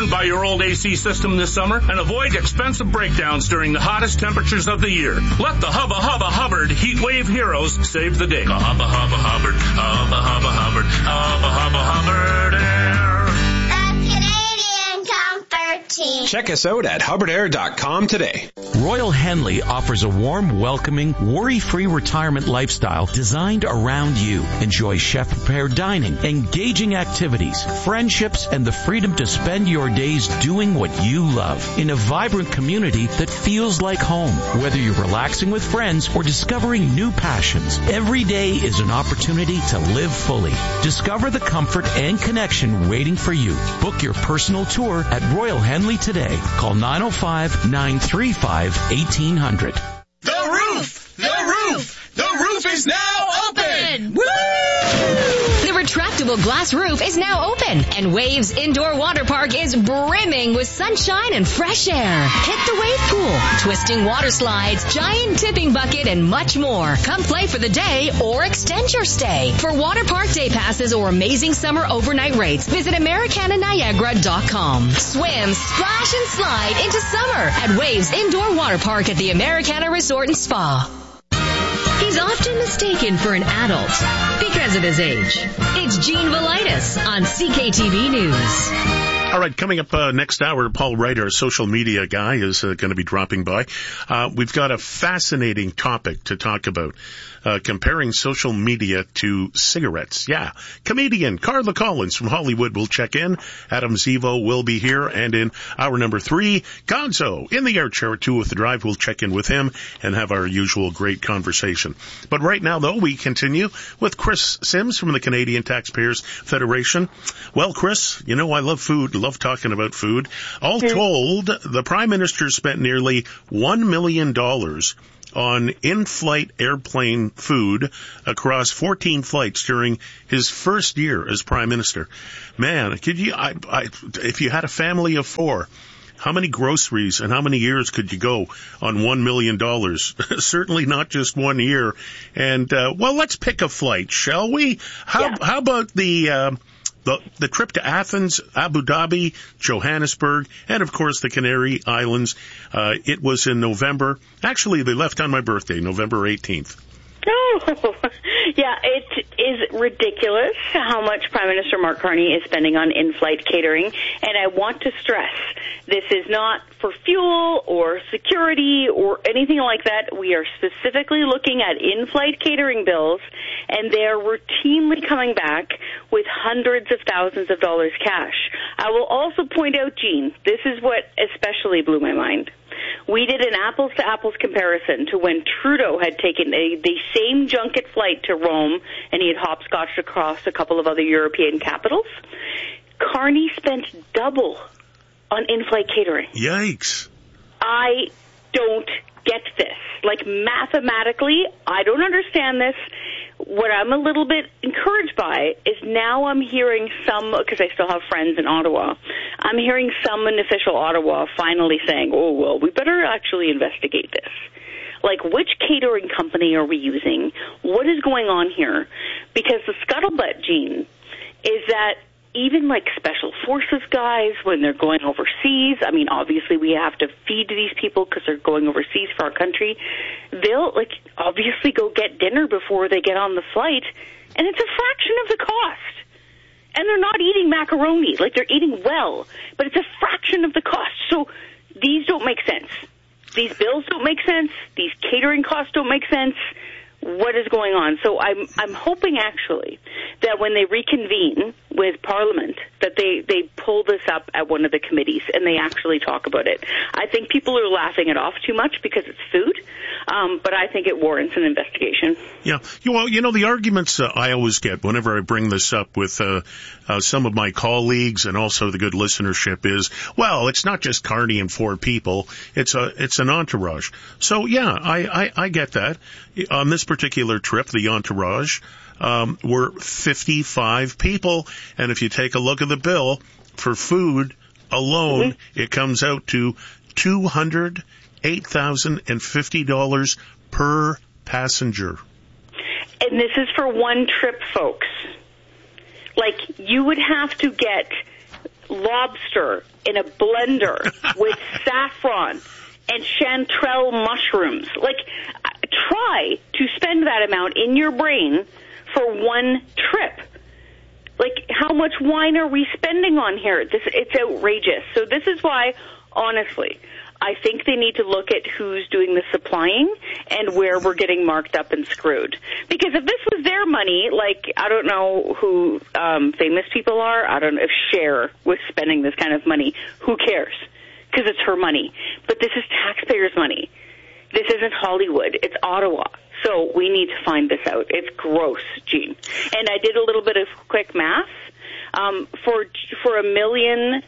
burned by your old AC system this summer and avoid expensive breakdowns during the hottest temperatures of the year. Let the Hubba Hubba Hubbard Heat Wave Heroes save the day. Hubba Hubba Hubbard, Hubba Hubba Hubbard, Hubba Hubba Hubbard Air. The Canadian Comfort Team. Check us out at hubbardair.com today. Royal Henley offers a warm, welcoming, worry-free retirement lifestyle designed around you. Enjoy chef-prepared dining, engaging activities, friendships, and the freedom to spend your days doing what you love in a vibrant community that feels like home. Whether you're relaxing with friends or discovering new passions, every day is an opportunity to live fully. Discover the comfort and connection waiting for you. Book your personal tour at Royal Henley today. Call 905-935-1800. The roof! The roof! The roof is now open! Woo! The retractable glass roof is now open, and Waves Indoor Water Park is brimming with sunshine and fresh air. Hit the wave pool, twisting water slides, giant tipping bucket, and much more. Come play for the day or extend your stay. For water park day passes or amazing summer overnight rates, visit AmericanaNiagara.com. Swim, splash, and slide into summer at Waves Indoor Water Park at the Americana Resort and Spa. He's often mistaken for an adult because of his age. It's Gene Velitis on CKTV News. All right, coming up next hour, Paul Wright, our social media guy, is going to be dropping by. We've got a fascinating topic to talk about, comparing social media to cigarettes. Yeah, comedian Carla Collins from Hollywood will check in. Adam Zivo will be here. And in hour number 3, Gonzo in the air chair at 2 with the Drive. We'll check in with him and have our usual great conversation. But right now, though, we continue with Chris Sims from the Canadian Taxpayers Federation. Well, Chris, you know I love food. Love talking about food. All told, the Prime Minister spent nearly $1 million on in-flight airplane food across 14 flights during his first year as Prime Minister. Man, could you, if you had a family of 4, how many groceries and how many years could you go on $1 million? Certainly not just 1 year. And, well, let's pick a flight, shall we? How about the trip to Athens, Abu Dhabi, Johannesburg, and of course the Canary Islands. It was in November. Actually, they left on my birthday, November 18th. Oh, yeah, it is ridiculous how much Prime Minister Mark Carney is spending on in-flight catering. And I want to stress, this is not for fuel or security or anything like that. We are specifically looking at in-flight catering bills, and they are routinely coming back with hundreds of thousands of dollars cash. I will also point out, Gene, this is what especially blew my mind. We did an apples-to-apples comparison to when Trudeau had taken the same junket flight to Rome, and he had hopscotched across a couple of other European capitals. Carney spent double on in-flight catering. Yikes. I don't get this. Like, mathematically, I don't understand this. What I'm a little bit encouraged by is now I'm hearing some, because I still have friends in Ottawa, I'm hearing some in official Ottawa finally saying, oh, well, we better actually investigate this. Like, which catering company are we using? What is going on here? Because the scuttlebutt, Gene, is that even like special forces guys, when they're going overseas, I mean, obviously we have to feed these people because they're going overseas for our country. They'll like obviously go get dinner before they get on the flight, and it's a fraction of the cost. And they're not eating macaroni, like they're eating well, but it's a fraction of the cost. So these don't make sense. These bills don't make sense. These catering costs don't make sense. What is going on? So I'm hoping actually that when they reconvene with Parliament that they pull this up at one of the committees and they actually talk about it. I think people are laughing it off too much because it's food, but I think it warrants an investigation. Yeah. Well, you know, the arguments I always get whenever I bring this up with some of my colleagues and also the good listenership is, well, it's not just Carney and 4 people. It's an entourage. So, yeah, I get that. On this particular trip, the entourage were 55 people. And if you take a look at the bill for food alone, it comes out to $208,050 per passenger. And this is for one trip, folks. Like, you would have to get lobster in a blender with saffron and chanterelle mushrooms. Like, try to spend that amount in your brain for one trip. Like, how much wine are we spending on here? It's outrageous. So this is why, honestly, I think they need to look at who's doing the supplying and where we're getting marked up and screwed. Because if this was their money, like, I don't know who famous people are. I don't know if Cher was spending this kind of money. Who cares? Because it's her money. But this is taxpayers' money. This isn't Hollywood. It's Ottawa. So we need to find this out. It's gross, Gene. And I did a little bit of quick math. For $1 million,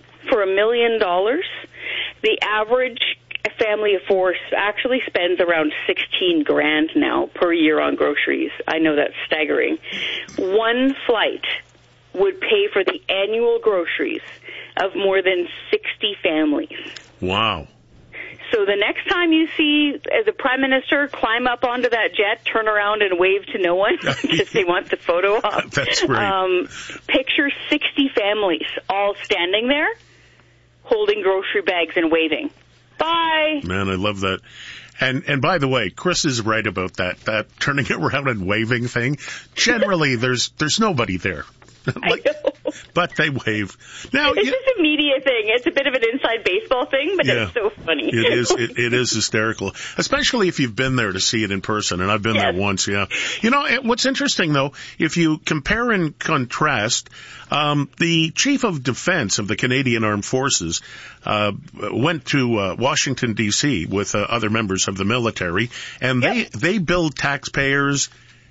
the average family of four actually spends around $16,000 now per year on groceries. I know that's staggering. One flight would pay for the annual groceries of more than 60 families. Wow. So the next time you see the Prime Minister climb up onto that jet, turn around and wave to no one because they want the photo op. That's great. Picture 60 families all standing there, holding grocery bags and waving. Bye. Man, I love that. And by the way, Chris is right about that turning around and waving thing. Generally, there's nobody there. I know. But they wave. Now, it's just a media thing. It's a bit of an inside baseball thing, but it's so funny. It is hysterical, especially if you've been there to see it in person. And I've been there once, yeah. You know, what's interesting, though, if you compare and contrast, the Chief of Defense of the Canadian Armed Forces went to Washington, D.C. with other members of the military, and they billed taxpayers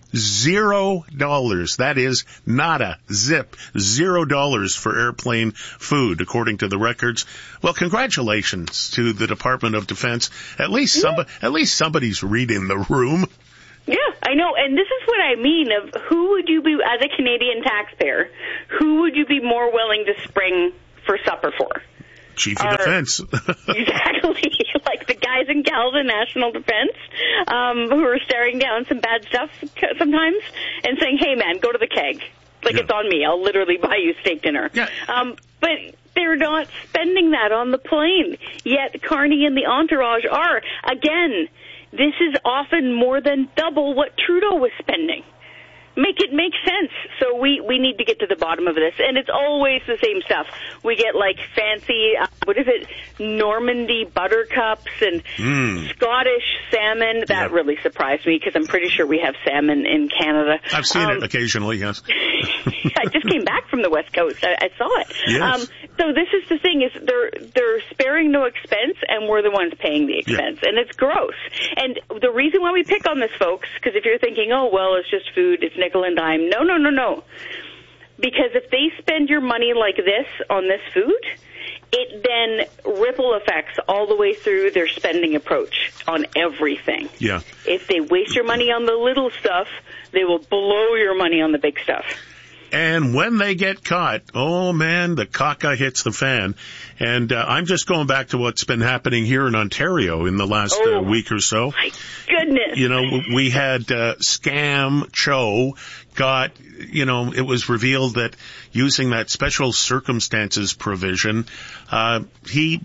$0. That is nada, zip, $0 for airplane food, according to the records. Well, congratulations to the Department of Defense. At least somebody's reading the room. Yeah, I know, and this is what I mean of who would you be, as a Canadian taxpayer, who would you be more willing to spring for supper for? Chief of Defense. Exactly. Like the guys and gals in National Defense who are staring down some bad stuff sometimes and saying, hey, man, go to the keg. Like, it's on me. I'll literally buy you steak dinner. Yeah. But they're not spending that on the plane. Yet Carney and the entourage are. Again, this is often more than double what Trudeau was spending. Make it make sense. So we need to get to the bottom of this. And it's always the same stuff. We get like fancy, Normandy buttercups and Scottish salmon. That really surprised me because I'm pretty sure we have salmon in Canada. I've seen it occasionally, yes. I just came back from the West Coast. I saw it. Yes. So this is the thing, is they're sparing no expense, and we're the ones paying the expense. Yeah. And it's gross. And the reason why we pick on this, folks, because if you're thinking, oh, well, it's just food, it's nickel and dime. No. Because if they spend your money like this on this food, it then ripple effects all the way through their spending approach on everything. Yeah. If they waste your money on the little stuff, they will blow your money on the big stuff. And when they get caught, oh man, the caca hits the fan. And I'm just going back to what's been happening here in Ontario in the last week or so. My goodness. You know, we had Scam Cho it was revealed that using that special circumstances provision, he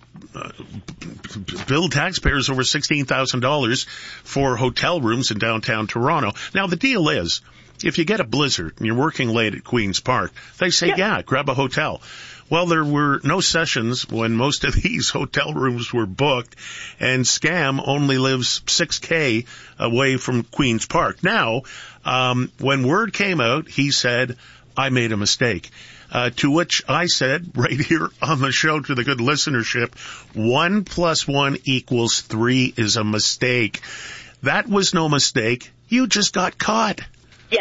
billed taxpayers over $16,000 for hotel rooms in downtown Toronto. Now, the deal is, if you get a blizzard and you're working late at Queen's Park, they say, grab a hotel. Well, there were no sessions when most of these hotel rooms were booked, and Scam only lives 6K away from Queen's Park. Now, when word came out, he said, I made a mistake. To which I said, right here on the show to the good listenership, 1 + 1 = 3 is a mistake. That was no mistake. You just got caught. Yes.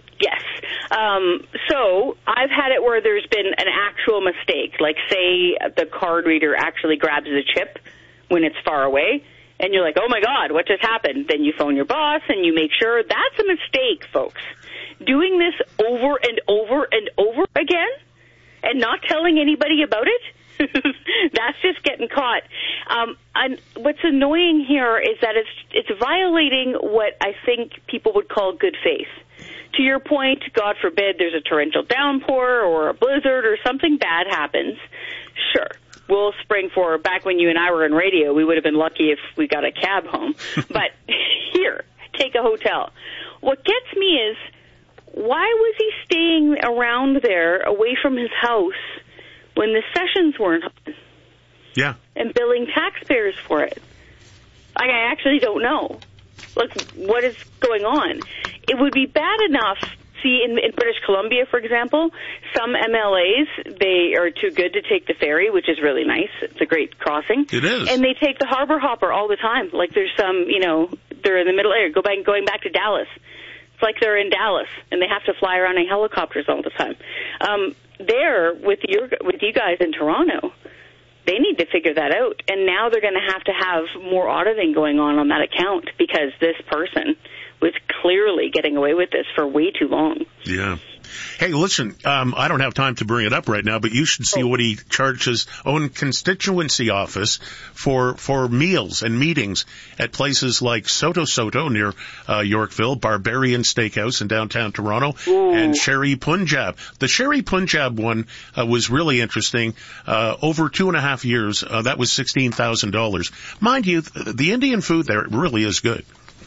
So I've had it where there's been an actual mistake, like say the card reader actually grabs the chip when it's far away, and you're like, oh my God, what just happened? Then you phone your boss and you make sure. That's a mistake, folks. Doing this over and over and over again and not telling anybody about it, that's just getting caught. And what's annoying here is that it's violating what I think people would call good faith. to your point, God forbid there's a torrential downpour or a blizzard or something bad happens, sure, we'll spring for, back when you and I were in radio, we would have been lucky if we got a cab home. But here, take a hotel. What gets me is, why was he staying around there away from his house when the sessions weren't on? Yeah. And billing taxpayers for it? I actually don't know. Like, what is going on? It would be bad enough. See, in British Columbia, for example, some MLAs, they are too good to take the ferry, which is really nice. It's a great crossing. It is. And they take the harbor hopper all the time. Like, there's some, they're in the middle area, going back to Dallas. It's like they're in Dallas, and they have to fly around in helicopters all the time. There, with you guys in Toronto, they need to figure that out. And now they're going to have more auditing going on that account because this person was clearly getting away with this for way too long. Yeah. Hey, listen, I don't have time to bring it up right now, but you should see what he charged his own constituency office for meals and meetings at places like Soto near Yorkville, Barbarian Steakhouse in downtown Toronto, and Sherry Punjab. The Sherry Punjab one was really interesting. Over 2.5 years, that was $16,000. Mind you, the Indian food there really is good.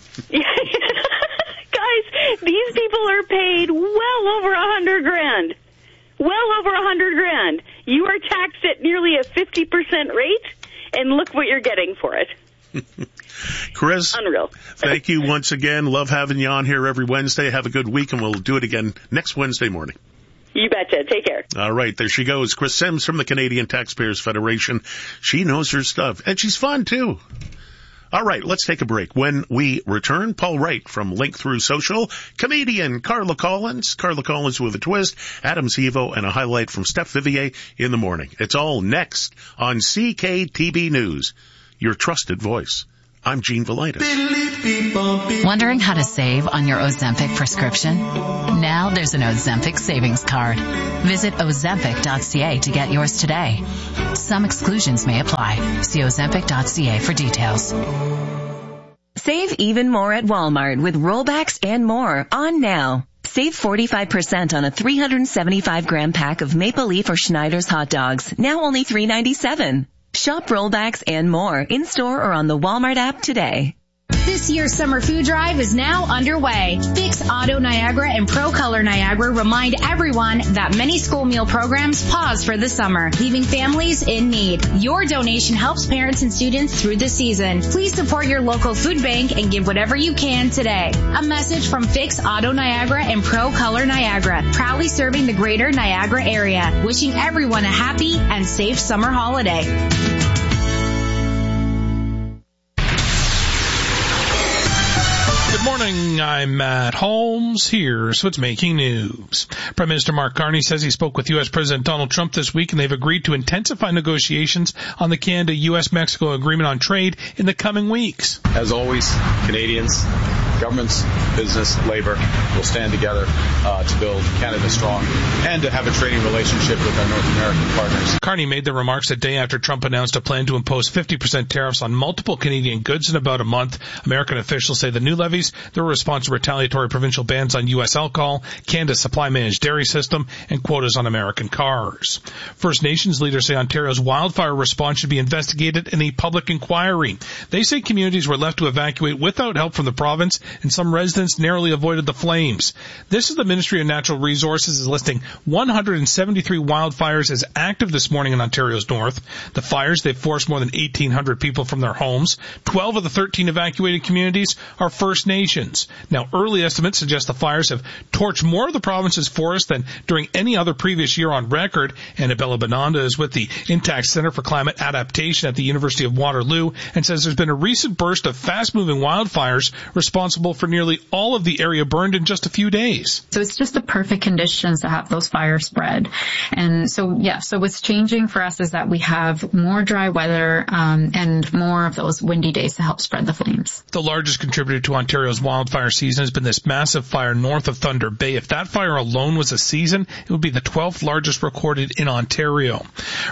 These people are paid well over $100,000. Well over $100,000. You are taxed at nearly a 50% rate, and look what you're getting for it. Chris, unreal. Thank you once again. Love having you on here every Wednesday. Have a good week, and we'll do it again next Wednesday morning. You betcha. Take care. All right, there she goes. Chris Sims from the Canadian Taxpayers Federation. She knows her stuff, and she's fun, too. All right, let's take a break. When we return, Paul Wright from Link Through Social, comedian Carla Collins with a twist, Adam Zivo, and a highlight from Steph Vivier in the morning. It's all next on CKTB News, your trusted voice. I'm Gene Velitis. Wondering how to save on your Ozempic prescription? Now there's an Ozempic savings card. Visit Ozempic.ca to get yours today. Some exclusions may apply. See Ozempic.ca for details. Save even more at Walmart with rollbacks and more on now. Save 45% on a 375-gram pack of Maple Leaf or Schneider's hot dogs, now only $3.97. Shop rollbacks and more in-store or on the Walmart app today. This year's summer food drive is now underway. Fix Auto Niagara and Pro Color Niagara remind everyone that many school meal programs pause for the summer, leaving families in need. Your donation helps parents and students through the season. Please support your local food bank and give whatever you can today. A message from Fix Auto Niagara and Pro Color Niagara, proudly serving the greater Niagara area. Wishing everyone a happy and safe summer holiday. Good morning, I'm Matt Holmes. Here's what's making news. Prime Minister Mark Carney says he spoke with U.S. President Donald Trump this week and they've agreed to intensify negotiations on the Canada-U.S.-Mexico agreement on trade in the coming weeks. As always, Canadians, governments, business, labor will stand together to build Canada strong and to have a trading relationship with our North American partners. Carney made the remarks a day after Trump announced a plan to impose 50% tariffs on multiple Canadian goods in about a month. American officials say the new levies, they're a response to retaliatory provincial bans on U.S. alcohol, Canada's supply-managed dairy system, and quotas on American cars. First Nations leaders say Ontario's wildfire response should be investigated in a public inquiry. They say communities were left to evacuate without help from the province, and some residents narrowly avoided the flames. This is the Ministry of Natural Resources is listing 173 wildfires as active this morning in Ontario's north. The fires, they've forced more than 1,800 people from their homes. 12 of the 13 evacuated communities are First Nations. Now, early estimates suggest the fires have torched more of the province's forest than during any other previous year on record. Annabella Bonanda is with the Intact Center for Climate Adaptation at the University of Waterloo and says there's been a recent burst of fast-moving wildfires responsible for nearly all of the area burned in just a few days. So it's just the perfect conditions to have those fires spread. And so, so what's changing for us is that we have more dry weather and more of those windy days to help spread the flames. The largest contributor to Ontario's wildfire season has been this massive fire north of Thunder Bay. If that fire alone was a season, it would be the 12th largest recorded in Ontario.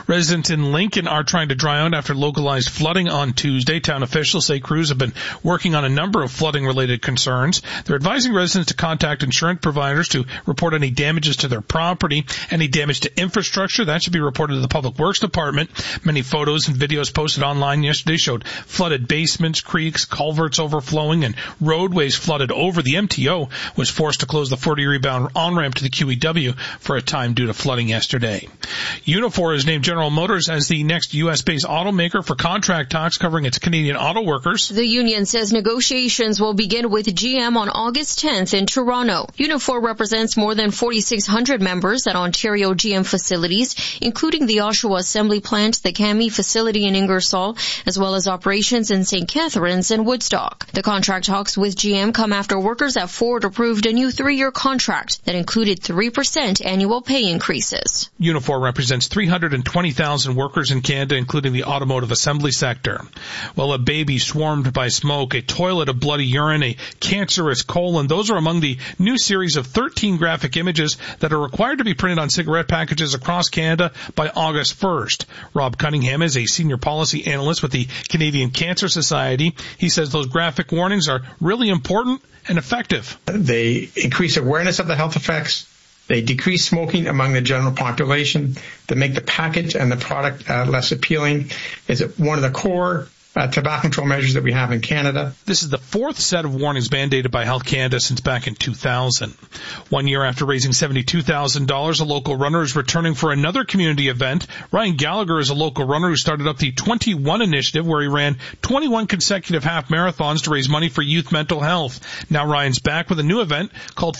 Residents in Lincoln are trying to dry out after localized flooding on Tuesday. Town officials say crews have been working on a number of flooding-related concerns. They're advising residents to contact insurance providers to report any damages to their property. Any damage to infrastructure, that should be reported to the Public Works Department. Many photos and videos posted online yesterday showed flooded basements, creeks, culverts overflowing, and roadways flooded over. The MTO was forced to close the 40-rebound on-ramp to the QEW for a time due to flooding yesterday. Unifor has named General Motors as the next U.S.-based automaker for contract talks covering its Canadian auto workers. The union says negotiations will begin with GM on August 10th in Toronto. Unifor represents more than 4,600 members at Ontario GM facilities, including the Oshawa Assembly Plant, the Cami facility in Ingersoll, as well as operations in St. Catharines and Woodstock. The contract talks with GM come after workers at Ford approved a new 3-year contract that included 3% annual pay increases. Unifor represents 320,000 workers in Canada, including the automotive assembly sector. Well, a baby swarmed by smoke, a toilet of bloody urine, a cancerous colon, those are among the new series of 13 graphic images that are required to be printed on cigarette packages across Canada by August 1st. Rob Cunningham is a senior policy analyst with the Canadian Cancer Society. He says those graphic warnings are really important and effective. They increase awareness of the health effects. They decrease smoking among the general population. They make the package and the product less appealing. Is one of the core tobacco control measures that we have in Canada. This is the fourth set of warnings mandated by Health Canada since back in 2000. 1 year after raising $72,000, a local runner is returning for another community event. Ryan Gallagher is a local runner who started up the 21 initiative, where he ran 21 consecutive half marathons to raise money for youth mental health. Now Ryan's back with a new event called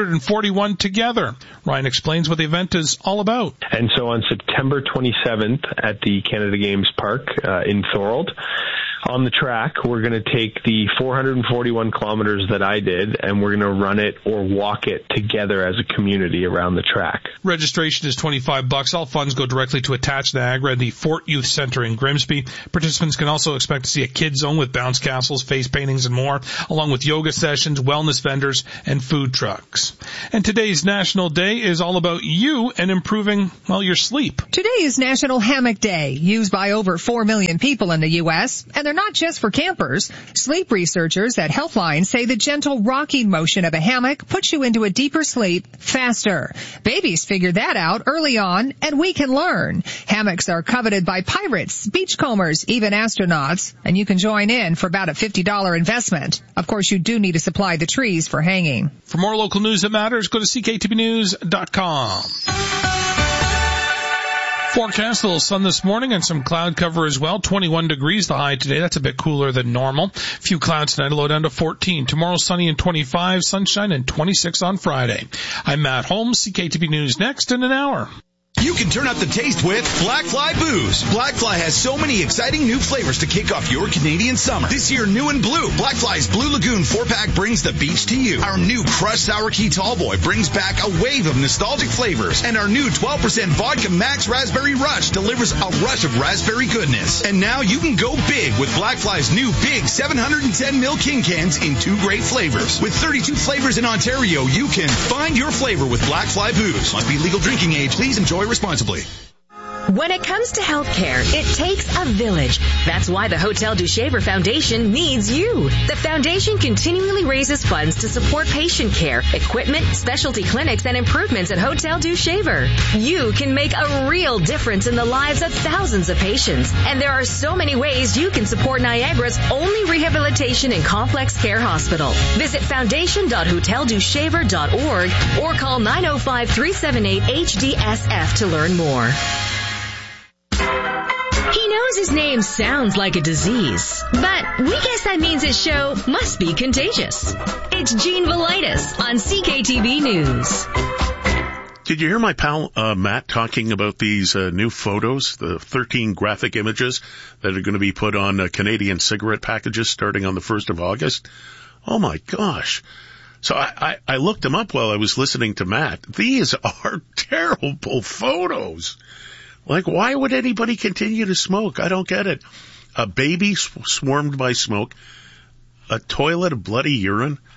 441 Together. Ryan explains what the event is all about. And so on September 27th at the Canada Games Park in Thorold, on the track, we're going to take the 441 kilometers that I did, and we're going to run it or walk it together as a community around the track. Registration is $25. All funds go directly to Attach Niagara and the Fort Youth Center in Grimsby. Participants can also expect to see a kids zone with bounce castles, face paintings, and more, along with yoga sessions, wellness vendors, and food trucks. And today's National Day is all about you and improving, well, your sleep. Today is National Hammock Day, used by over 4 million people in the U.S., and they're not just for campers. Sleep researchers at Healthline say the gentle rocking motion of a hammock puts you into a deeper sleep faster. Babies figure that out early on, and we can learn. Hammocks are coveted by pirates, beachcombers, even astronauts, and you can join in for about a $50 investment. Of course, you do need to supply the trees for hanging. For more local news that matters, go to cktvnews.com. Forecast, a little sun this morning and some cloud cover as well. 21 degrees the high today. That's a bit cooler than normal. Few clouds tonight, a low down to 14. Tomorrow sunny and 25, sunshine and 26 on Friday. I'm Matt Holmes, CKTV News next in an hour. You can turn up the taste with Black Fly Booze. Black Fly has so many exciting new flavors to kick off your Canadian summer. This year, new and blue, Black Fly's Blue Lagoon 4-pack brings the beach to you. Our new Crushed Sour Key Tallboy brings back a wave of nostalgic flavors. And our new 12% Vodka Max Raspberry Rush delivers a rush of raspberry goodness. And now you can go big with Black Fly's new big 710ml King cans in 2 great flavors. With 32 flavors in Ontario, you can find your flavor with Black Fly Booze. Must be legal drinking age. Please enjoy responsibly. When it comes to healthcare, it takes a village. That's why the Hotel du Shaver Foundation needs you. The foundation continually raises funds to support patient care, equipment, specialty clinics, and improvements at Hotel du Shaver. You can make a real difference in the lives of thousands of patients. And there are so many ways you can support Niagara's only rehabilitation and complex care hospital. Visit foundation.hoteldushaver.org or call 905-378-HDSF to learn more. He knows his name sounds like a disease, but we guess that means his show must be contagious. It's Gene Velitis on CKTV News. Did you hear my pal Matt talking about these new photos, the 13 graphic images that are going to be put on Canadian cigarette packages starting on the 1st of August? Oh my gosh. So I looked them up while I was listening to Matt. These are terrible photos. Like, why would anybody continue to smoke? I don't get it. A baby swarmed by smoke, a toilet of bloody urine,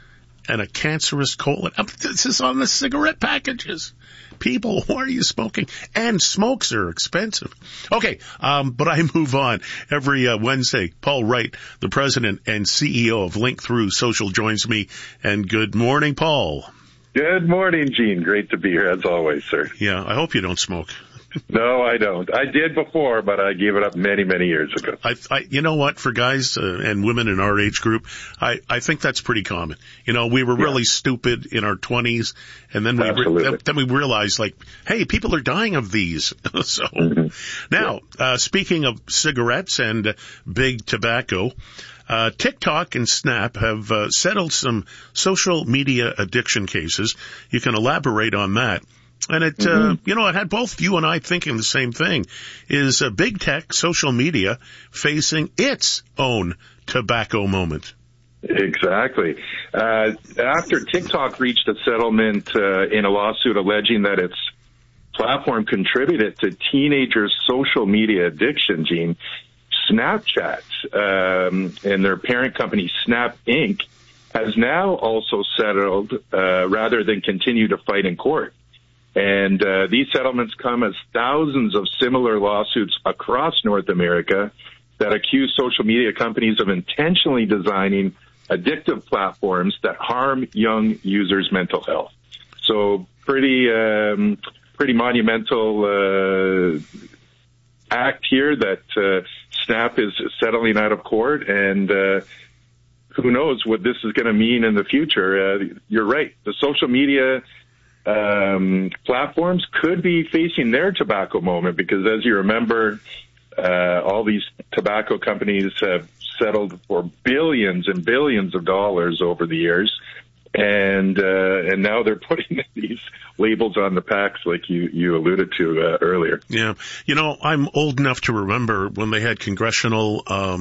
and a cancerous colon. This is on the cigarette packages. People, why are you smoking? And smokes are expensive. Okay, but I move on. Every Wednesday, Paul Wright, the president and CEO of Link Through Social, joins me. And good morning, Paul. Good morning, Gene. Great to be here as always, sir. Yeah, I hope you don't smoke. No, I don't. I did before, but I gave it up many, many years ago. You know what? For guys and women in our age group, I think that's pretty common. You know, we were really stupid in our 20s, and then we realized, like, hey, people are dying of these. So now, speaking of cigarettes and big tobacco, TikTok and Snap have settled some social media addiction cases. You can elaborate on that. And it, it had both you and I thinking the same thing. Is big tech, social media, facing its own tobacco moment? Exactly. After TikTok reached a settlement in a lawsuit alleging that its platform contributed to teenagers' social media addiction, Gene, Snapchat and their parent company, Snap Inc., has now also settled rather than continue to fight in court. And these settlements come as thousands of similar lawsuits across North America that accuse social media companies of intentionally designing addictive platforms that harm young users' mental health. So pretty monumental act here that Snap is settling out of court, and who knows what this is going to mean in the future. You're right. The social media platforms could be facing their tobacco moment because, as you remember, all these tobacco companies have settled for billions and billions of dollars over the years, and now they're putting these labels on the packs like you alluded to earlier. Yeah, you know, I'm old enough to remember when they had congressional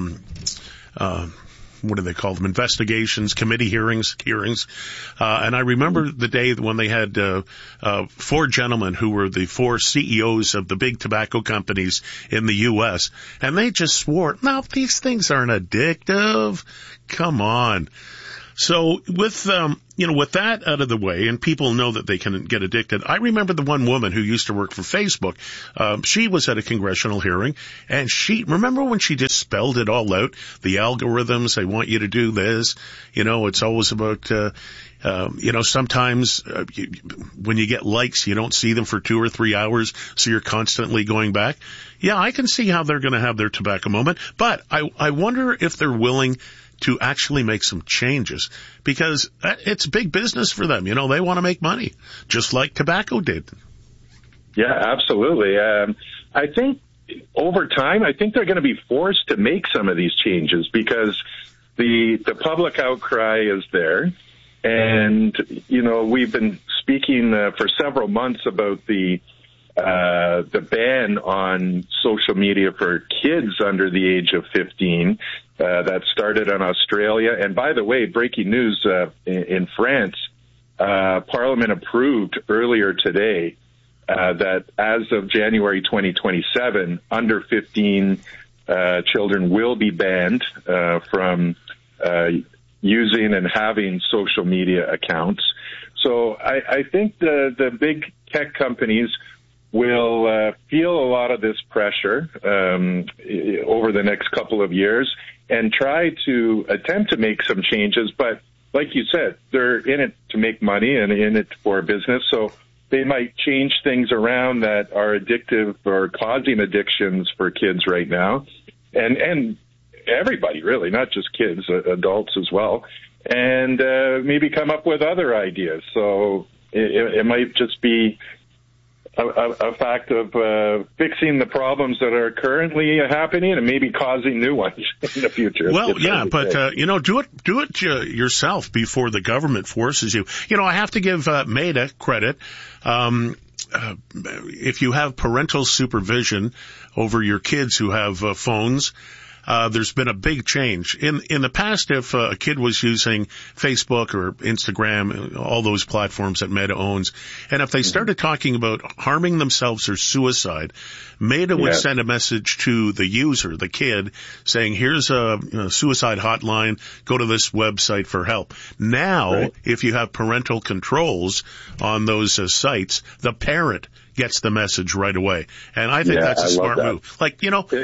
what do they call them? Investigations, committee hearings. And I remember the day when they had, 4 gentlemen who were the 4 CEOs of the big tobacco companies in the U.S. And they just swore, no, these things aren't addictive. Come on. So with that out of the way, and people know that they can get addicted. I remember the one woman who used to work for Facebook. She was at a congressional hearing, and remember when she just spelled it all out? The algorithms, they want you to do this. You know, it's always about, sometimes when you get likes, you don't see them for 2 or 3 hours, so you're constantly going back. Yeah, I can see how they're going to have their tobacco moment, but I wonder if they're willing to actually make some changes, because it's big business for them. You know, they want to make money, just like tobacco did. Yeah, absolutely. I think over time, I think they're going to be forced to make some of these changes because the public outcry is there. And, you know, we've been speaking for several months about the ban on social media for kids under the age of 15 that started in Australia. And by the way, breaking news, in France, Parliament approved earlier today that as of January 2027, under 15 children will be banned from using and having social media accounts. So I think the big tech companies will feel a lot of this pressure over the next couple of years and try to attempt to make some changes. But like you said, they're in it to make money and in it for business. So they might change things around that are addictive or causing addictions for kids right now. And everybody, really, not just kids, adults as well. And maybe come up with other ideas. So it might just be a fact of fixing the problems that are currently happening and maybe causing new ones in the future. Well, yeah, but do it yourself before the government forces you. You know, I have to give Meta credit. If you have parental supervision over your kids who have phones, there's been a big change. In the past, if a kid was using Facebook or Instagram, all those platforms that Meta owns, and if they started talking about harming themselves or suicide, Meta would send a message to the user, the kid, saying, here's a suicide hotline, go to this website for help. Now, if you have parental controls on those sites, the parent gets the message right away. And I think that's a smart move. Like,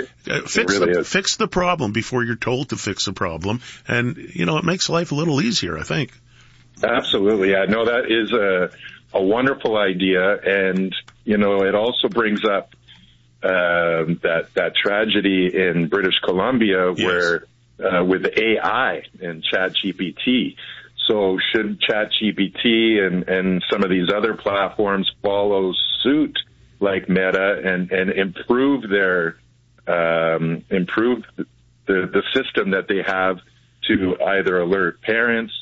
fix the problem before you're told to fix the problem. And, it makes life a little easier, I think. Absolutely. Yeah, no, that is a wonderful idea. And, it also brings up that tragedy in British Columbia where with AI and ChatGPT. So should ChatGPT and some of these other platforms follow suit like Meta and improve their improve the system that they have to either alert parents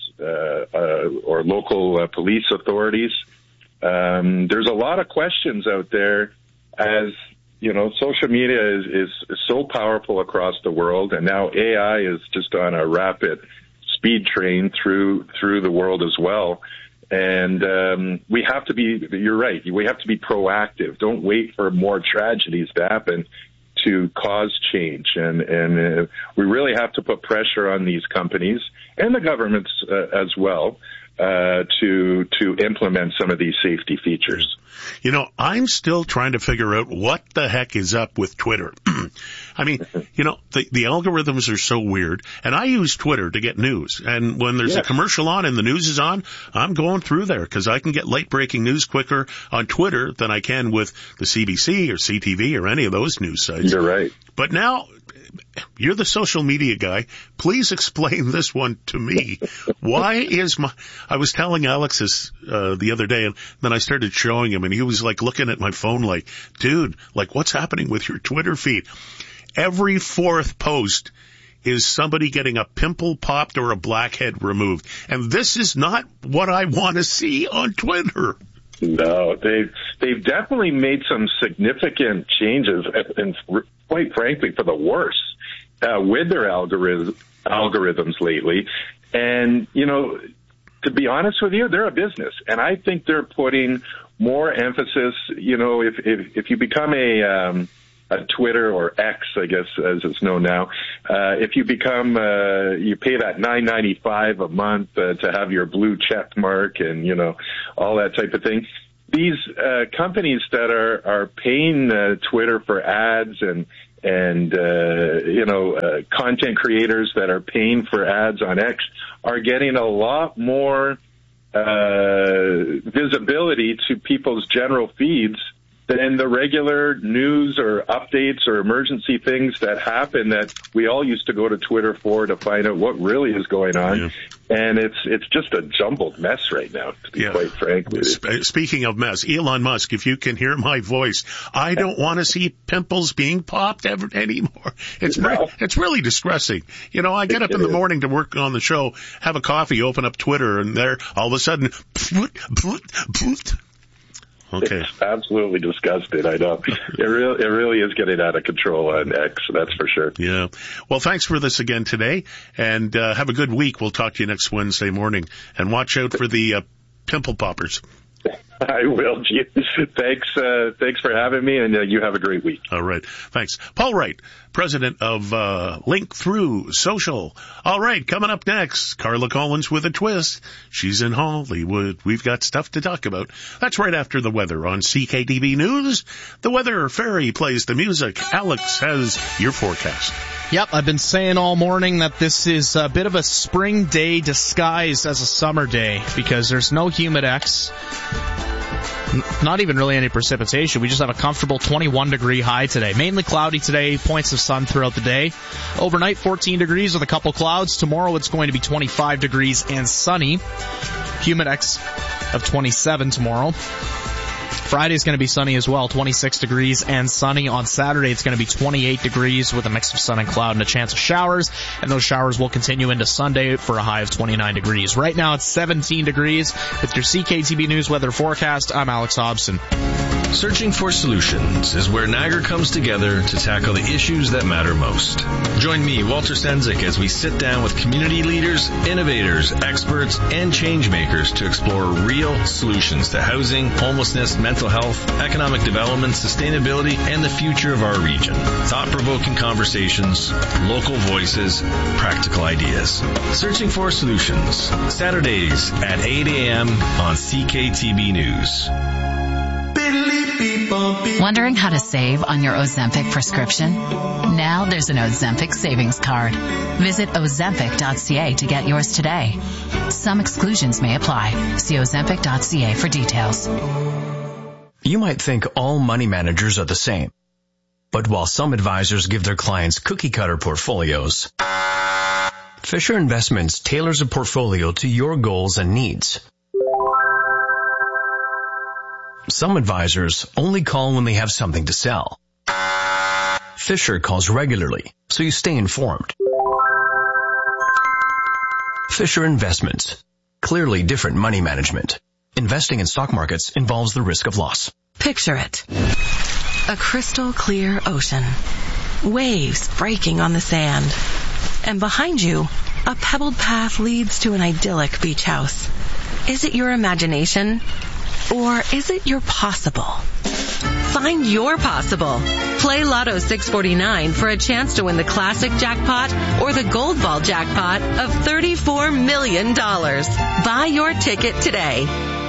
or local police authorities? There's a lot of questions out there, as social media is so powerful across the world, and now AI is just on a rapid speed train through the world as well. And we have to be, you're right, we have to be proactive. Don't wait for more tragedies to happen to cause change. And we really have to put pressure on these companies and the governments as well to implement some of these safety features. I'm still trying to figure out what the heck is up with Twitter. I mean, the algorithms are so weird, and I use Twitter to get news. And when there's a commercial on and the news is on, I'm going through there because I can get late-breaking news quicker on Twitter than I can with the CBC or CTV or any of those news sites. You're right. But now, you're the social media guy. Please explain this one to me. Why is I was telling Alex this the other day, and then I started showing him, and he was like looking at my phone like, dude, like what's happening with your Twitter feed? Every fourth post is somebody getting a pimple popped or a blackhead removed. And this is not what I want to see on Twitter. No, they've definitely made some significant changes, and quite frankly, for the worse, with their algorithms lately. And, to be honest with you, they're a business, and I think they're putting more emphasis, if you become a Twitter or X, I guess, as it's known now, if you become, you pay that $9.95 a month to have your blue check mark and, all that type of thing. These companies that are paying Twitter for ads and content creators that are paying for ads on X are getting a lot more visibility to people's general feeds than the regular news or updates or emergency things that happen that we all used to go to Twitter for to find out what really is going on. Yeah. And it's just a jumbled mess right now, to be quite frank with you. Speaking of mess, Elon Musk, if you can hear my voice, I don't want to see pimples being popped anymore. It's really distressing. I get up in the morning to work on the show, have a coffee, open up Twitter, and there, all of a sudden, okay. It's absolutely disgusting. I know. It really is getting out of control on X, that's for sure. Yeah. Well, thanks for this again today, and have a good week. We'll talk to you next Wednesday morning. And watch out for the pimple poppers. I will, Gene. Thanks for having me, and you have a great week. All right. Thanks. Paul Wright, president of Link Through Social. All right, coming up next, Carla Collins with a twist. She's in Hollywood. We've got stuff to talk about. That's right after the weather on CKDB News. The Weather Fairy plays the music. Alex has your forecast. Yep, I've been saying all morning that this is a bit of a spring day disguised as a summer day because there's no Humidex. Not even really any precipitation. We just have a comfortable 21-degree high today. Mainly cloudy today, points of sun throughout the day. Overnight, 14 degrees with a couple clouds. Tomorrow, it's going to be 25 degrees and sunny. Humidex of 27 tomorrow. Friday's going to be sunny as well, 26 degrees and sunny. On Saturday, it's going to be 28 degrees with a mix of sun and cloud and a chance of showers. And those showers will continue into Sunday for a high of 29 degrees. Right now, it's 17 degrees. With your CKTB News weather forecast, I'm Alex Hobson. Searching for Solutions is where Niagara comes together to tackle the issues that matter most. Join me, Walter Senzik, as we sit down with community leaders, innovators, experts, and change makers to explore real solutions to housing, homelessness, mental health, economic development, sustainability, and the future of our region. Thought-provoking conversations, local voices, practical ideas. Searching for Solutions, Saturdays at 8 a.m. on CKTB News. Wondering how to save on your Ozempic prescription? Now there's an Ozempic savings card. Visit Ozempic.ca to get yours today. Some exclusions may apply. See Ozempic.ca for details. You might think all money managers are the same. But while some advisors give their clients cookie-cutter portfolios, Fisher Investments tailors a portfolio to your goals and needs. Some advisors only call when they have something to sell. Fisher calls regularly, so you stay informed. Fisher Investments. Clearly different money management. Investing in stock markets involves the risk of loss. Picture it. A crystal clear ocean. Waves breaking on the sand. And behind you, a pebbled path leads to an idyllic beach house. Is it your imagination? Or is it your possible? Find your possible. Play Lotto 649 for a chance to win the classic jackpot or the gold ball jackpot of $34 million. Buy your ticket today.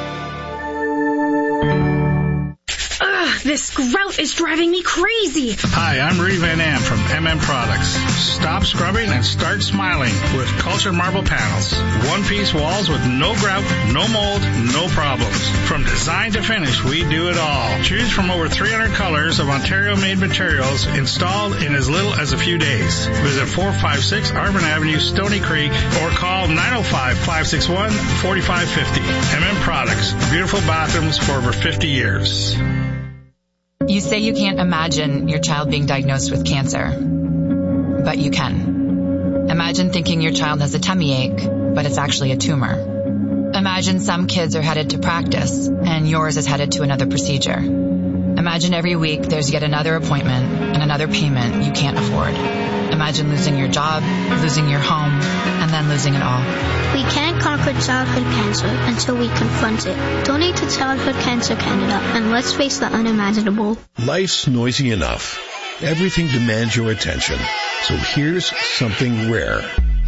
This grout is driving me crazy. Hi, I'm Ree Van Am from MM Products. Stop scrubbing and start smiling with Culture Marble Panels. One-piece walls with no grout, no mold, no problems. From design to finish, we do it all. Choose from over 300 colors of Ontario-made materials installed in as little as a few days. Visit 456 Arvin Avenue, Stony Creek, or call 905-561-4550. MM Products. Beautiful bathrooms for over 50 years. You say you can't imagine your child being diagnosed with cancer, but you can. Imagine thinking your child has a tummy ache, but it's actually a tumor. Imagine some kids are headed to practice, and yours is headed to another procedure. Imagine every week there's yet another appointment and another payment you can't afford. Imagine losing your job, losing your home, and then losing it all. We can't conquer childhood cancer until we confront it. Donate to Childhood Cancer Canada and let's face the unimaginable. Life's noisy enough. Everything demands your attention. So here's something rare.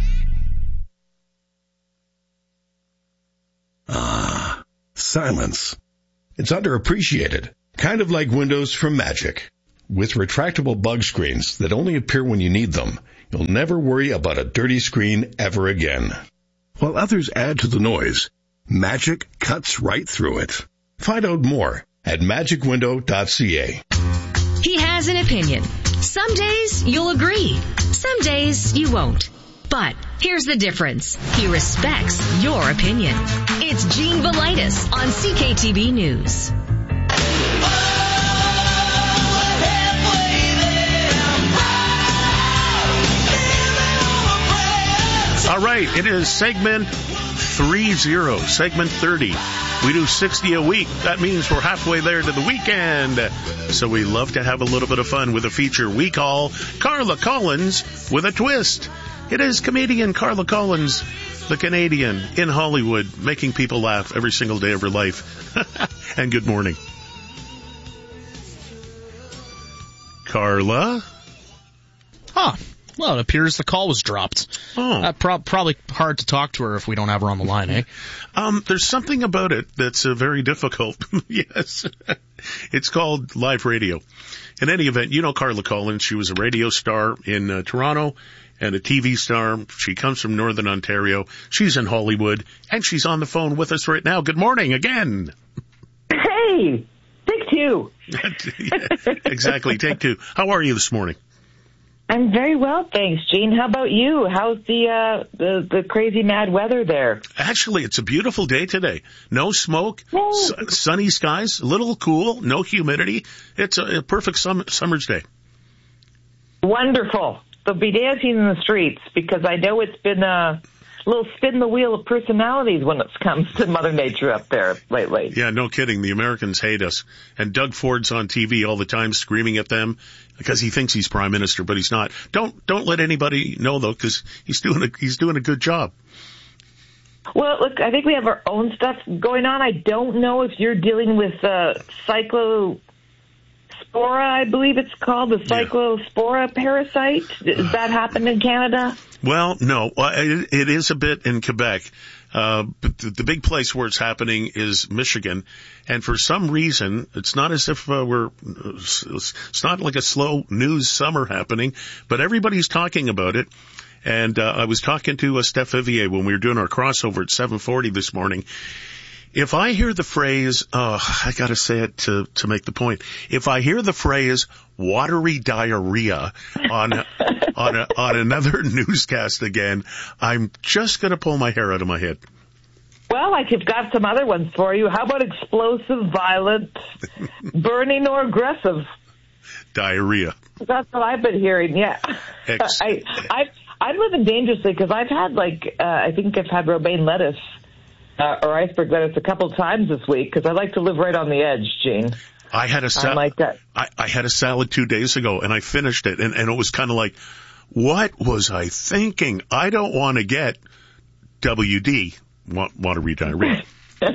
Silence. It's underappreciated. Kind of like windows from Magic. With retractable bug screens that only appear when you need them, you'll never worry about a dirty screen ever again. While others add to the noise, Magic cuts right through it. Find out more at magicwindow.ca. He has an opinion. Some days you'll agree. Some days you won't. But here's the difference. He respects your opinion. It's Gene Velitis on CKTB News. All right, it is segment 30. We do 60 a week. That means we're halfway there to the weekend. So we love to have a little bit of fun with a feature we call Carla Collins with a Twist. It is comedian Carla Collins, the Canadian, in Hollywood, making people laugh every single day of her life. And good morning. Carla? Huh. Well, it appears the call was dropped. Oh. Probably hard to talk to her if we don't have her on the line, eh? There's something about it that's very difficult. Yes. It's called live radio. In any event, you know Carla Collins. She was a radio star in Toronto and a TV star. She comes from Northern Ontario. She's in Hollywood, and she's on the phone with us right now. Good morning again. Hey, take two. Yeah, exactly, take two. How are you this morning? I'm very well, thanks, Gene. How about you? How's the crazy mad weather there? Actually, it's a beautiful day today. No smoke, sunny skies, a little cool, no humidity. It's a perfect summer's day. Wonderful. So be dancing in the streets because I know it's been little spin the wheel of personalities when it comes to Mother Nature up there lately. Yeah, no kidding. The Americans hate us. And Doug Ford's on TV all the time screaming at them because he thinks he's prime minister, but he's not. Don't let anybody know though, because he's doing a good job. Well, look, I think we have our own stuff going on. I don't know if you're dealing with cyclospora, I believe it's called, the cyclospora parasite. Does that happen in Canada? Well, no. It is a bit in Quebec. But the big place where it's happening is Michigan. And for some reason, it's not as if it's not like a slow news summer happening, but everybody's talking about it. And I was talking to Steph Vivier when we were doing our crossover at 7:40 this morning. If I hear the phrase, I gotta say it to make the point. If I hear the phrase watery diarrhea on another newscast again, I'm just gonna pull my hair out of my head. Well, I've got some other ones for you. How about explosive, violent, burning, or aggressive? Diarrhea. That's what I've been hearing, yeah. I'm living dangerously because I've had I think I've had romaine lettuce or iceberg lettuce a couple times this week because I like to live right on the edge, Gene. I had a salad. Like that. I had a salad 2 days ago and I finished it and it was kind of like, what was I thinking? I don't want to get WD, watery diarrhea.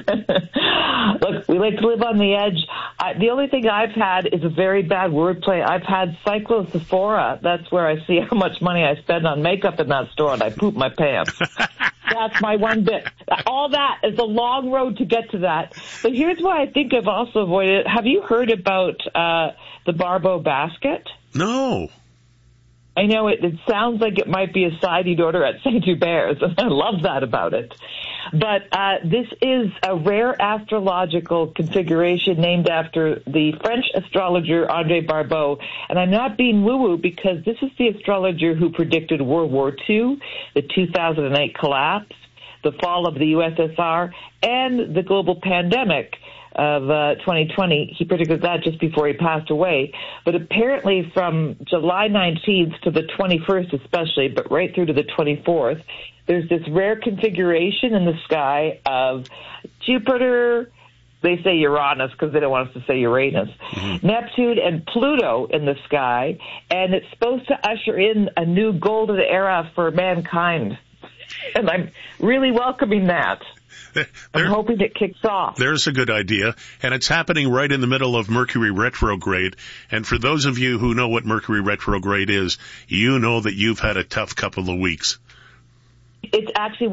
Look, we like to live on the edge. The only thing I've had is a very bad wordplay. I've had cyclospora. That's where I see how much money I spend on makeup in that store, and I poop my pants. That's my one bit. All that is a long road to get to that. But here's why I think I've also avoided it. Have you heard about the Barbeau basket? No. I know it sounds like it might be a side you'd order at St. Hubert's, and I love that about it. But this is a rare astrological configuration named after the French astrologer André Barbeau. And I'm not being woo-woo because this is the astrologer who predicted World War II, the 2008 collapse, the fall of the USSR, and the global pandemic of 2020. He predicted that just before he passed away. But apparently from July 19th to the 21st especially, but right through to the 24th, there's this rare configuration in the sky of Jupiter, they say Uranus because they don't want us to say Uranus, Neptune and Pluto in the sky, and it's supposed to usher in a new golden era for mankind. And I'm really welcoming that. I'm hoping it kicks off. There's a good idea, and it's happening right in the middle of Mercury retrograde. And for those of you who know what Mercury retrograde is, you know that you've had a tough couple of weeks. It's actually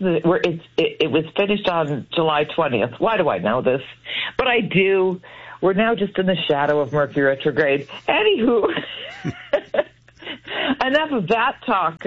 it was finished on July 20th. Why do I know this? But I do. We're now just in the shadow of Mercury retrograde. Anywho, enough of that talk.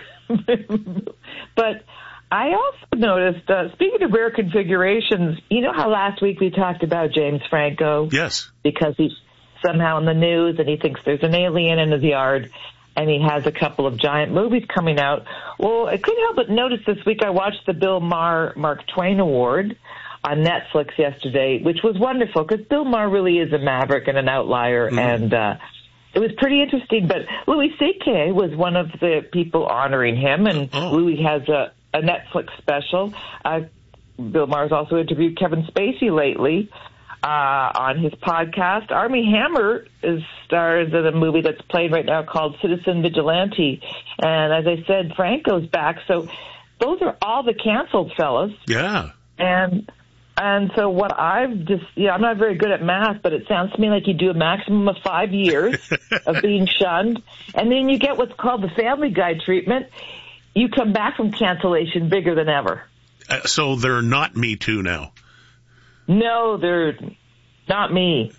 But I also noticed, speaking of rare configurations, you know how last week we talked about James Franco? Yes. Because he's somehow in the news and he thinks there's an alien in his yard and he has a couple of giant movies coming out. Well, I couldn't help but notice this week I watched the Bill Maher Mark Twain Award on Netflix yesterday, which was wonderful because Bill Maher really is a maverick and an outlier, and it was pretty interesting. But Louis C.K. was one of the people honoring him, and Louis has a Netflix special. Bill Maher's also interviewed Kevin Spacey lately on his podcast. Armie Hammer stars in a movie that's playing right now called Citizen Vigilante. And as I said, Franco's back. So those are all the canceled fellas. Yeah. And so what I've just, I'm not very good at math, but it sounds to me like you do a maximum of 5 years of being shunned. And then you get what's called the Family Guy treatment. You come back from cancellation bigger than ever. So they're not Me Too now? No, they're not me.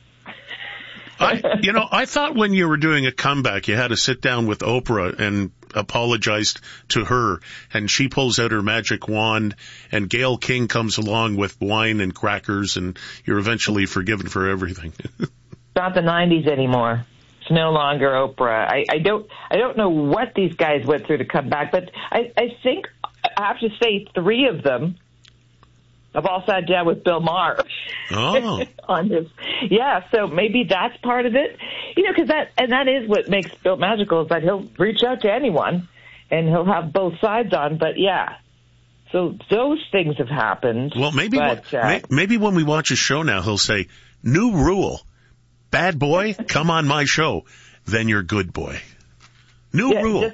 I thought when you were doing a comeback, you had to sit down with Oprah and apologized to her, and she pulls out her magic wand, and Gayle King comes along with wine and crackers, and you're eventually forgiven for everything. Not the 90s anymore. It's no longer Oprah. I don't know what these guys went through to come back, but I think I have to say 3 of them have all sat down with Bill Maher. Oh. On his, so maybe that's part of it. Because that is what makes Bill magical, is that he'll reach out to anyone and he'll have both sides on. But So those things have happened. Well, maybe when we watch a show now, he'll say, new rule, bad boy, come on my show, then you're good boy. New rule.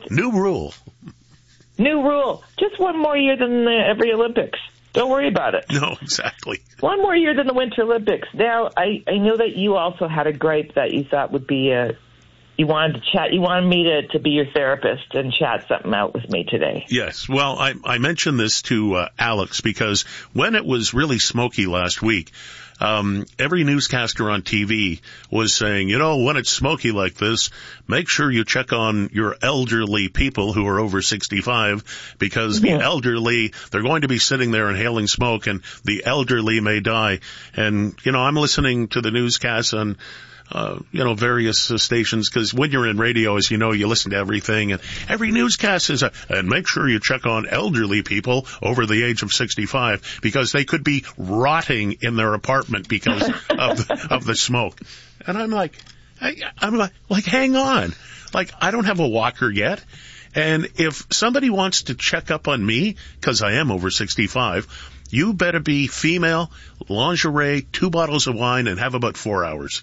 New rule. Just one more year than every Olympics. Don't worry about it. No, exactly. One more year than the Winter Olympics. Now, I know that you also had a gripe that you thought would be you wanted to chat. You wanted me to be your therapist and chat something out with me today. Yes. Well, I mentioned this to Alex because when it was really smoky last week, every newscaster on TV was saying, when it's smoky like this, make sure you check on your elderly people who are over 65 because the elderly, they're going to be sitting there inhaling smoke and the elderly may die. And, I'm listening to the newscasts on various stations, because when you're in radio, as you know, you listen to everything, and every newscast is and make sure you check on elderly people over the age of 65 because they could be rotting in their apartment because of the smoke. And I'm like, hang on. Like, I don't have a walker yet. And if somebody wants to check up on me, because I am over 65, you better be female, lingerie, 2 bottles of wine, and have about 4 hours.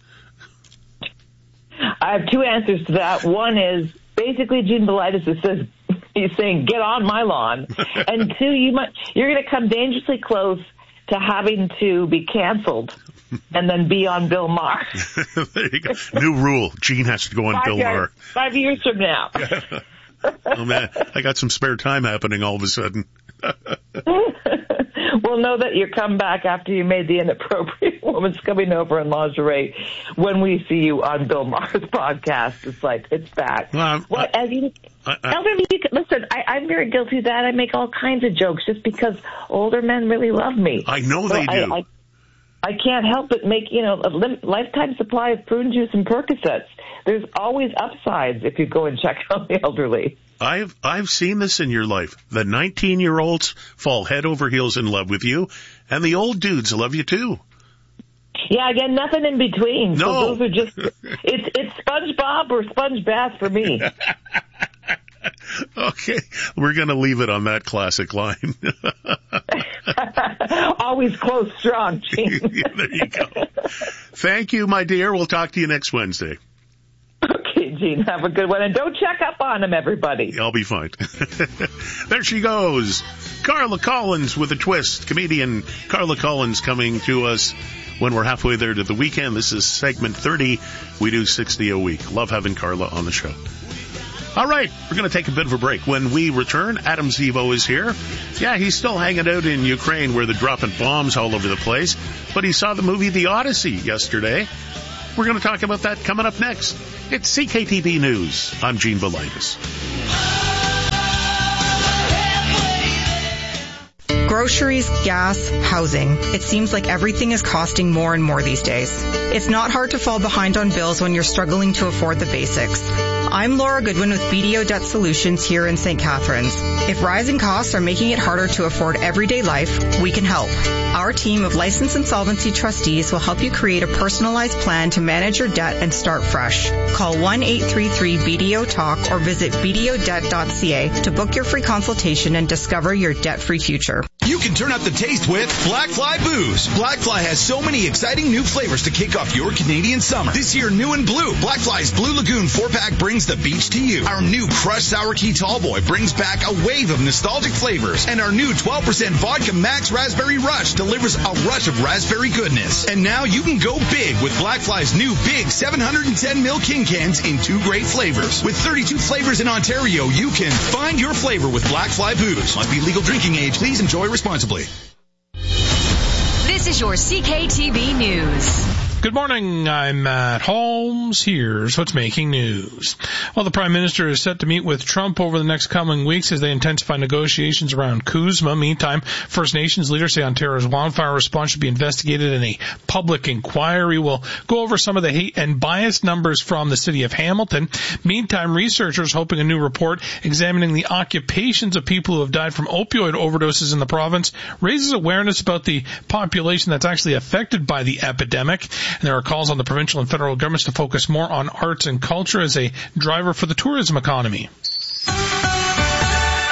I have 2 answers to that. One is basically Gene Velitis he's saying, get on my lawn. And 2, you're going to come dangerously close to having to be canceled and then be on Bill Maher. There you go. New rule. Gene has to go on Bill Maher. 5 years from now. Oh, man. I got some spare time happening all of a sudden. We'll know that you come back after you made the inappropriate woman's coming over in lingerie when we see you on Bill Maher's podcast. It's like, it's back. Listen, I'm very guilty of that. I make all kinds of jokes just because older men really love me. I know they do. I can't help but make, a lifetime supply of prune juice and Percocets. There's always upsides if you go and check out the elderly. I've seen this in your life. The 19-year-olds fall head over heels in love with you, and the old dudes love you too. Yeah, again, nothing in between. No. So those are just, it's SpongeBob or Sponge Bath for me. Okay, we're going to leave it on that classic line. Always close strong, Gene. There you go. Thank you, my dear. We'll talk to you next Wednesday. Okay, Gene, have a good one. And don't check up on him, everybody. I'll be fine. There she goes. Carla Collins with a twist. Comedian Carla Collins coming to us when we're halfway there to the weekend. This is segment 30. We do 60 a week. Love having Carla on the show. All right, we're going to take a bit of a break. When we return, Adam Zivo is here. Yeah, he's still hanging out in Ukraine where they're dropping bombs all over the place, but he saw the movie The Odyssey yesterday. We're going to talk about that coming up next. It's CKTV News. I'm Gene Velitis. Groceries, gas, housing. It seems like everything is costing more and more these days. It's not hard to fall behind on bills when you're struggling to afford the basics. I'm Laura Goodwin with BDO Debt Solutions here in St. Catharines. If rising costs are making it harder to afford everyday life, we can help. Our team of licensed insolvency trustees will help you create a personalized plan to manage your debt and start fresh. Call 1-833-BDO-TALK or visit bdodebt.ca to book your free consultation and discover your debt-free future. You can turn up the taste with Blackfly Booze. Blackfly has so many exciting new flavors to kick off your Canadian summer. This year, new and blue, Blackfly's Blue Lagoon 4-pack brings the beach to you. Our new Crushed Sour Key Tallboy brings back a wave of nostalgic flavors. And our new 12% Vodka Max Raspberry Rush delivers a rush of raspberry goodness. And now you can go big with Blackfly's new big 710ml King Cans in 2 great flavors. With 32 flavors in Ontario, you can find your flavor with Blackfly Booze. Must be legal drinking age. Please enjoy responsibly. This is your CKTV News. Good morning, I'm Matt Holmes. Here's what's making news. Well, the Prime Minister is set to meet with Trump over the next coming weeks as they intensify negotiations around CUSMA. Meantime, First Nations leaders say Ontario's wildfire response should be investigated in a public inquiry. We'll go over some of the hate and bias numbers from the city of Hamilton. Meantime, researchers hoping a new report examining the occupations of people who have died from opioid overdoses in the province raises awareness about the population that's actually affected by the epidemic. And there are calls on the provincial and federal governments to focus more on arts and culture as a driver for the tourism economy.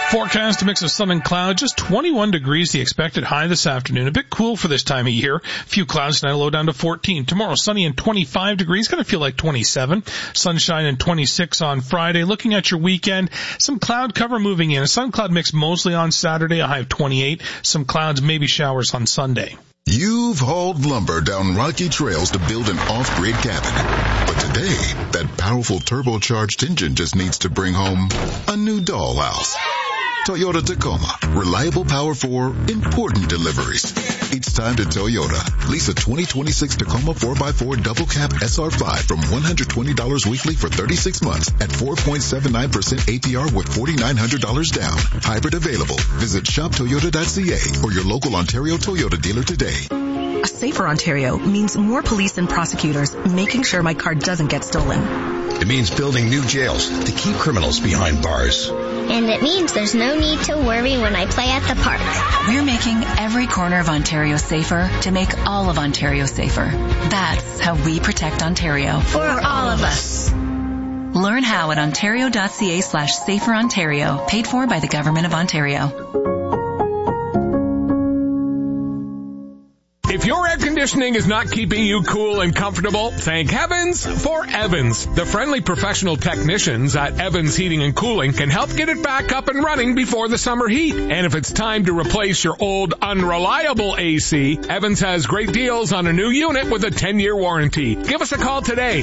Forecast, a mix of sun and cloud, just 21 degrees the expected high this afternoon. A bit cool for this time of year. A few clouds tonight, low down to 14. Tomorrow, sunny and 25 degrees, going to feel like 27. Sunshine and 26 on Friday. Looking at your weekend, some cloud cover moving in. A sun cloud mix mostly on Saturday, a high of 28. Some clouds, maybe showers on Sunday. You've hauled lumber down rocky trails to build an off-grid cabin. But today, that powerful turbocharged engine just needs to bring home a new dollhouse. Toyota Tacoma. Reliable power for important deliveries. It's time to Toyota. Lease a 2026 Tacoma 4x4 double cab SR5 from $120 weekly for 36 months at 4.79% APR with $4,900 down. Hybrid available. Visit shoptoyota.ca or your local Ontario Toyota dealer today. A safer Ontario means more police and prosecutors making sure my car doesn't get stolen. It means building new jails to keep criminals behind bars. And it means there's no need to worry when I play at the park. We're making every corner of Ontario safer to make all of Ontario safer. That's how we protect Ontario. For all of us. Learn how at ontario.ca/saferontario, paid for by the Government of Ontario. If your air conditioning is not keeping you cool and comfortable, thank heavens for Evans. The friendly professional technicians at Evans Heating and Cooling can help get it back up and running before the summer heat. And if it's time to replace your old unreliable AC, Evans has great deals on a new unit with a 10-year warranty. Give us a call today,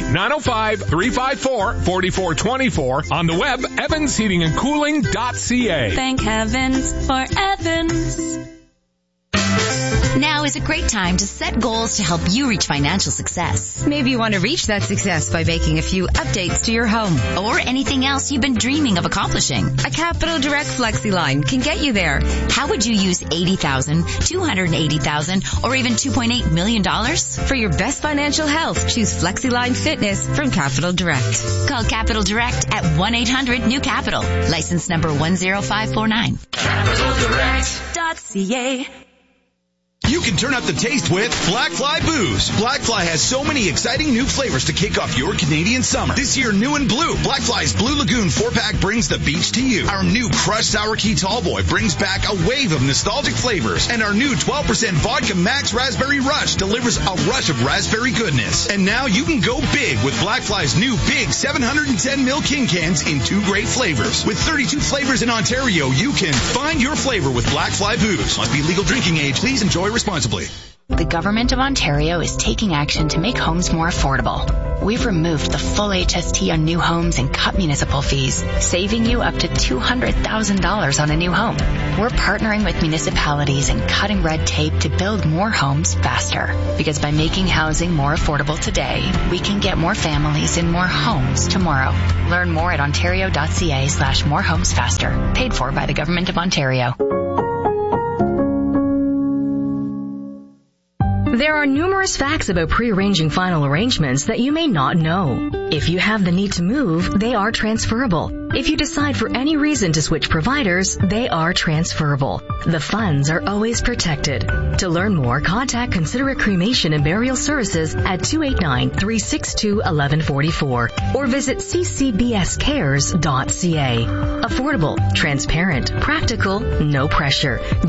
905-354-4424. On the web, evansheatingandcooling.ca. Thank heavens for Evans. Now is a great time to set goals to help you reach financial success. Maybe you want to reach that success by making a few updates to your home. Or anything else you've been dreaming of accomplishing. A Capital Direct FlexiLine can get you there. How would you use $80,000, $280,000, or even $2.8 million? For your best financial health, choose FlexiLine Fitness from Capital Direct. Call Capital Direct at 1-800-NEW-CAPITAL. License number 10549. CapitalDirect.ca. You can turn up the taste with Blackfly Booze. Blackfly has so many exciting new flavors to kick off your Canadian summer. This year, new and blue, Blackfly's Blue Lagoon 4-pack brings the beach to you. Our new Crushed Sour Key Tallboy brings back a wave of nostalgic flavors. And our new 12% Vodka Max Raspberry Rush delivers a rush of raspberry goodness. And now you can go big with Blackfly's new big 710ml King Cans in 2 great flavors. With 32 flavors in Ontario, you can find your flavor with Blackfly Booze. Must be legal drinking age. Please enjoy responsibly. The Government of Ontario is taking action to make homes more affordable. We've removed the full HST on new homes and cut municipal fees, saving you up to $200,000 on a new home. We're partnering with municipalities and cutting red tape to build more homes faster. Because by making housing more affordable today, we can get more families in more homes tomorrow. Learn more at ontario.ca/morehomesfaster. Paid for by the Government of Ontario. There are numerous facts about pre-arranging final arrangements that you may not know. If you have the need to move, they are transferable. If you decide for any reason to switch providers, they are transferable. The funds are always protected. To learn more, contact Considerate Cremation and Burial Services at 289-362-1144 or visit ccbscares.ca. Affordable, transparent, practical, no pressure.